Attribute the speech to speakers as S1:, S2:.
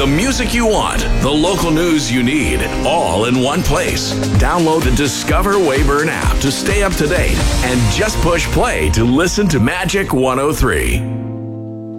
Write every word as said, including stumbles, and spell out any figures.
S1: The music you want, the local news you need, all in one place. Download the Discover Weyburn app to stay up to date and just push play to listen to Magic one oh three.